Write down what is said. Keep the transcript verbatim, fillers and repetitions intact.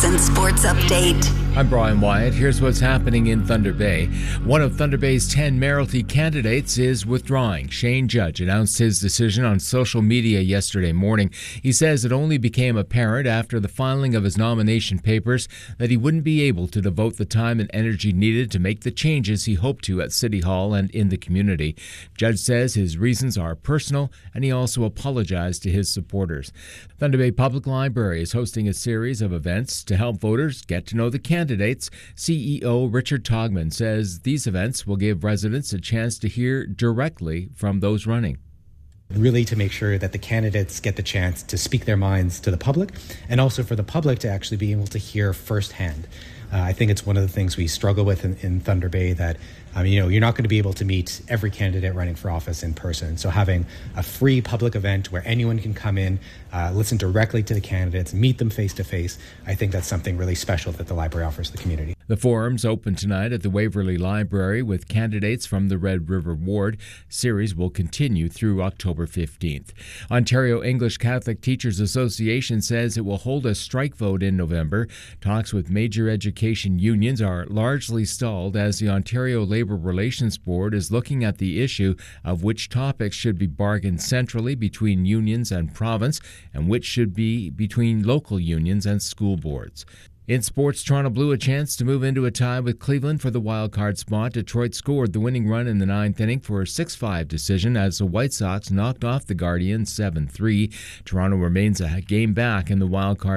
Recent Sports Update. I'm Brian Wyatt. Here's what's happening in Thunder Bay. One of Thunder Bay's ten mayoralty candidates is withdrawing. Shane Judge announced his decision on social media yesterday morning. He says it only became apparent after the filing of his nomination papers that he wouldn't be able to devote the time and energy needed to make the changes he hoped to at City Hall and in the community. Judge says his reasons are personal, and he also apologized to his supporters. Thunder Bay Public Library is hosting a series of events to help voters get to know the candidates. Candidates. C E O Richard Togman says these events will give residents a chance to hear directly from those running. Really to make sure that the candidates get the chance to speak their minds to the public, and also for the public to actually be able to hear firsthand. Uh, I think it's one of the things we struggle with in, in Thunder Bay, that um, you know, you're not going to be able to meet every candidate running for office in person. So having a free public event where anyone can come in, uh, listen directly to the candidates, meet them face to face, I think that's something really special that the library offers the community. The forums open tonight at the Waverley Library with candidates from the Red River Ward. Series will continue through October fifteenth. Ontario English Catholic Teachers Association says it will hold a strike vote in November. Talks with major education unions are largely stalled as the Ontario Labour Relations Board is looking at the issue of which topics should be bargained centrally between unions and province and which should be between local unions and school boards. In sports, Toronto Blue a chance to move into a tie with Cleveland for the wildcard spot. Detroit scored the winning run in the ninth inning for a six five decision as the White Sox knocked off the Guardians seven three. Toronto remains a game back in the wildcard